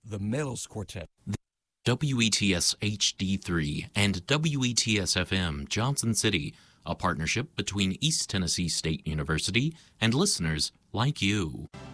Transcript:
the Metals Quartet. WETS HD3 and WETS FM Johnson City, a partnership between East Tennessee State University and listeners like you.